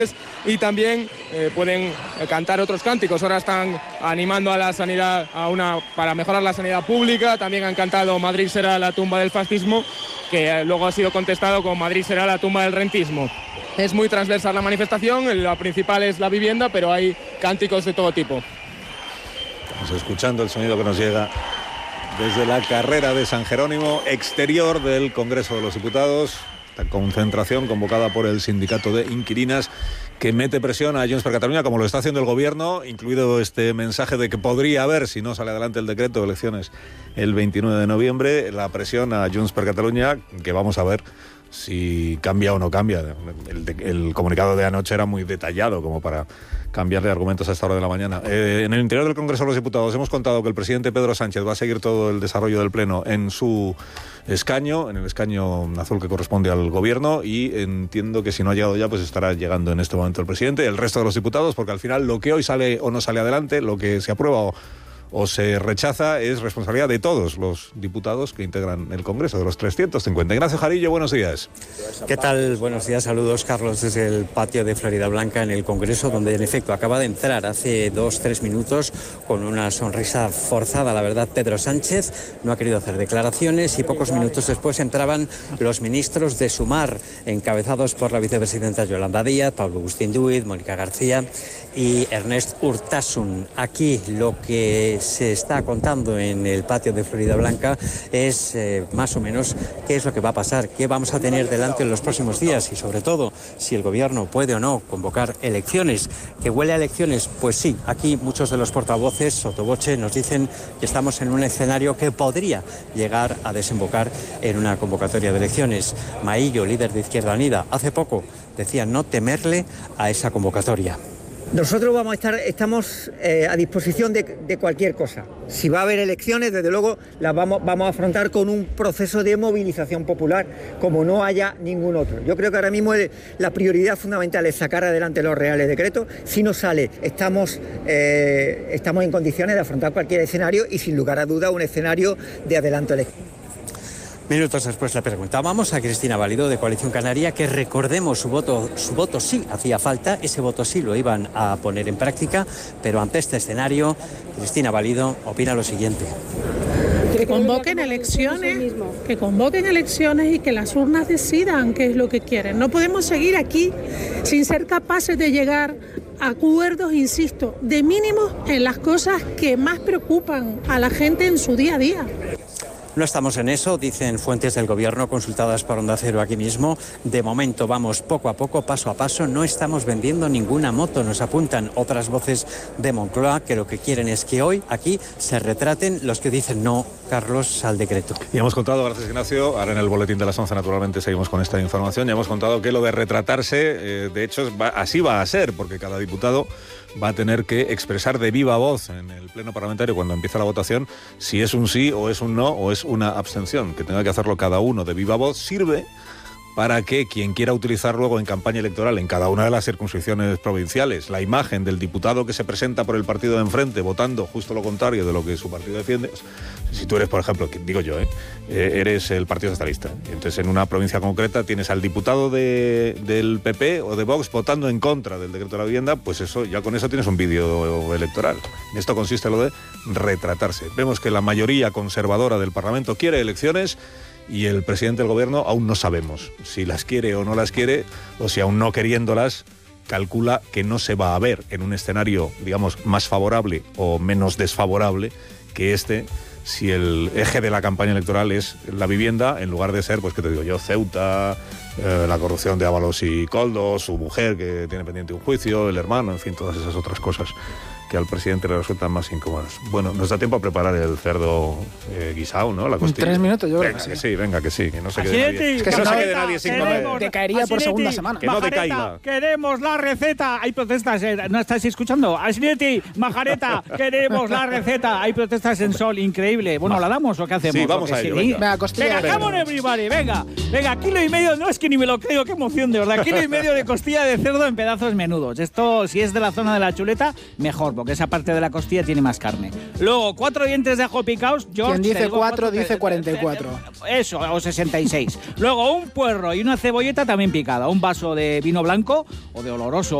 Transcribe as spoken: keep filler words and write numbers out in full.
y también eh, pueden cantar otros cánticos. Ahora están animando a la sanidad a una para mejorar la sanidad pública. También han cantado Madrid será la tumba del fascismo, que eh, luego ha sido contestado con Madrid será la tumba del rentismo. Es muy transversal la manifestación, la principal es la vivienda, pero hay cánticos de todo tipo. Estamos escuchando el sonido que nos llega desde la carrera de San Jerónimo, exterior del Congreso de los Diputados. Esta concentración convocada por el sindicato de inquilinas que mete presión a Junts per Catalunya, como lo está haciendo el gobierno, incluido este mensaje de que podría haber, si no sale adelante el decreto de elecciones el veintinueve de noviembre, la presión a Junts per Catalunya, que vamos a ver si cambia o no cambia. El, el comunicado de anoche era muy detallado como para cambiarle argumentos a esta hora de la mañana. Eh, en el interior del Congreso de los Diputados hemos contado que el presidente Pedro Sánchez va a seguir todo el desarrollo del Pleno en su escaño, en el escaño azul que corresponde al Gobierno, y entiendo que si no ha llegado ya, pues estará llegando en este momento el presidente, el resto de los diputados, porque al final lo que hoy sale o no sale adelante, lo que se aprueba o o se rechaza, es responsabilidad de todos los diputados que integran el Congreso, de los trescientos cincuenta. Ignacio Jarillo, buenos días. ¿Qué tal? Buenos días, saludos, Carlos, desde el patio de Florida Blanca en el Congreso, donde en efecto acaba de entrar hace dos, tres minutos con una sonrisa forzada, la verdad, Pedro Sánchez. No ha querido hacer declaraciones y pocos minutos después entraban los ministros de Sumar, encabezados por la vicepresidenta Yolanda Díaz, Pablo Agustín Duit, Mónica García y Ernest Urtasun. Aquí lo que se está contando en el patio de Florida Blanca es eh, más o menos qué es lo que va a pasar, qué vamos a tener delante en los próximos días y sobre todo si el gobierno puede o no convocar elecciones. ¿Que huele a elecciones? Pues sí, aquí muchos de los portavoces sotoboche nos dicen que estamos en un escenario que podría llegar a desembocar en una convocatoria de elecciones. Maillo, líder de Izquierda Unida, hace poco decía no temerle a esa convocatoria. Nosotros vamos a estar, estamos eh, a disposición de, de cualquier cosa. Si va a haber elecciones, desde luego las vamos, vamos a afrontar con un proceso de movilización popular como no haya ningún otro. Yo creo que ahora mismo el, la prioridad fundamental es sacar adelante los reales decretos. Si no sale, estamos, eh, estamos en condiciones de afrontar cualquier escenario y sin lugar a duda un escenario de adelanto electoral. Minutos después le preguntábamos a Cristina Valido de Coalición Canaria que recordemos su voto, su voto sí hacía falta, ese voto sí lo iban a poner en práctica, pero ante este escenario, Cristina Valido opina lo siguiente. Que convoquen elecciones, que convoquen elecciones y que las urnas decidan qué es lo que quieren. No podemos seguir aquí sin ser capaces de llegar a acuerdos, insisto, de mínimos en las cosas que más preocupan a la gente en su día a día. No estamos en eso, dicen fuentes del gobierno consultadas por Onda Cero aquí mismo. De momento vamos poco a poco, paso a paso, no estamos vendiendo ninguna moto. Nos apuntan otras voces de Moncloa que lo que quieren es que hoy aquí se retraten los que dicen no, Carlos, al decreto. Y hemos contado, gracias Ignacio, ahora en el boletín de las once naturalmente seguimos con esta información, y hemos contado que lo de retratarse, eh, de hecho va, así va a ser, porque cada diputado va a tener que expresar de viva voz en el pleno parlamentario cuando empieza la votación si es un sí o es un no o es una abstención. Que tenga que hacerlo cada uno de viva voz sirve para que quien quiera utilizar luego en campaña electoral en cada una de las circunscripciones provinciales la imagen del diputado que se presenta por el partido de enfrente votando justo lo contrario de lo que su partido defiende. Si tú eres, por ejemplo, digo yo, ¿eh? eres el Partido Socialista, y entonces en una provincia concreta tienes al diputado de, del P P o de Vox votando en contra del decreto de la vivienda, pues eso, ya con eso tienes un vídeo electoral. En esto consiste lo de retratarse. Vemos que la mayoría conservadora del Parlamento quiere elecciones, y el presidente del gobierno aún no sabemos si las quiere o no las quiere, o si aún no queriéndolas calcula que no se va a ver en un escenario, digamos, más favorable o menos desfavorable que este, si el eje de la campaña electoral es la vivienda, en lugar de ser, pues qué te digo yo, Ceuta, eh, la corrupción de Ábalos y Koldo, su mujer que tiene pendiente un juicio, el hermano, en fin, todas esas otras cosas que al presidente le resultan más incómodas. Bueno, nos da tiempo a preparar el cerdo eh, guisado, ¿no? La costilla. Tres minutos, yo venga, creo que sí. sí. que sí, venga, que sí, que no se Así quede es, nadie, es que que no se no quede nadie sin comer. Te caería por segunda semana. Que no decaiga. Queremos la receta. Hay protestas. Eh, ¿No estáis escuchando? Asneti, Majareta, queremos la receta. Hay protestas en Sol, increíble. Bueno, ¿la damos o qué hacemos? Sí, vamos a ello, venga. Venga, costilla. Venga, come on everybody, venga. Venga, kilo y medio, no es que ni me lo creo, qué emoción, de verdad. Kilo y medio de costilla de cerdo en pedazos menudos. Esto, si es de la zona de la chuleta, mejor, porque esa parte de la costilla tiene más carne. Luego, cuatro dientes de ajo picados, George. Quien dice digo cuatro, cuatro, dice cuarenta y cuatro. Eso, o sesenta y seis. Luego, un puerro y una cebolleta también picada. Un vaso de vino blanco o de oloroso